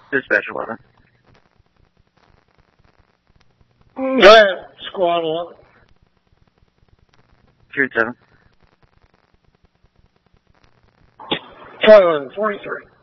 Dispatch 11. Go ahead, Squad 11. Shoot 7. Tyler 43.